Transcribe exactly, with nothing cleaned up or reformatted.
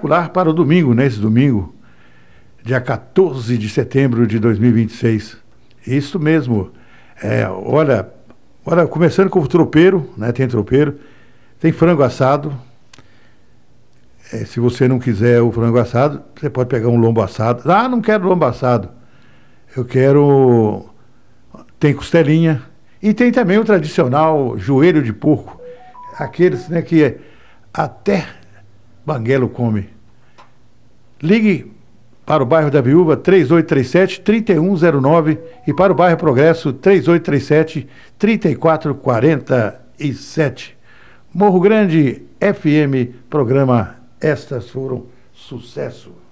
espetacular para o domingo, nesse domingo, dia quatorze de setembro de dois mil e vinte e seis. Isso mesmo. É, olha, olha, começando com o tropeiro, né? Tem tropeiro, tem frango assado. É, se você não quiser o frango assado, você pode pegar um lombo assado. Ah, não quero lombo assado. Eu quero... Tem costelinha. E tem também o tradicional joelho de porco. Aqueles, né, que até banguelo come. Ligue para o bairro da Viúva, três oito três sete, três um zero nove, e para o bairro Progresso, três oito três sete, três quatro quatro sete. Morro Grande F M, programa Estas Foram Sucesso.